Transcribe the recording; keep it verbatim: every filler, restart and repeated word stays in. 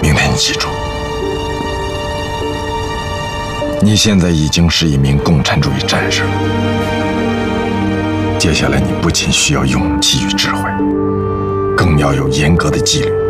明天你记住，你现在已经是一名共产主义战士了。接下来，你不仅需要勇气与智慧，更要有严格的纪律。